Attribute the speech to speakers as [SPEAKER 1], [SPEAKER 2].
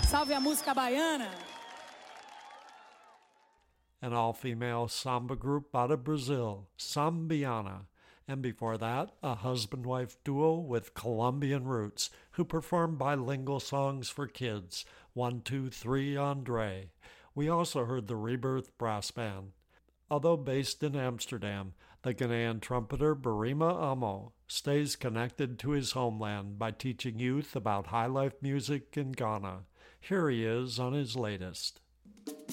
[SPEAKER 1] Salve a música baiana!
[SPEAKER 2] An all-female samba group out of Brazil, Sambiana. And before that, a husband-wife duo with Colombian roots who perform bilingual songs for kids, 1, 2, 3 Andre. We also heard the Rebirth Brass Band. Although based in Amsterdam, the Ghanaian trumpeter Barima Amo stays connected to his homeland by teaching youth about high life music in Ghana. Here he is on his latest.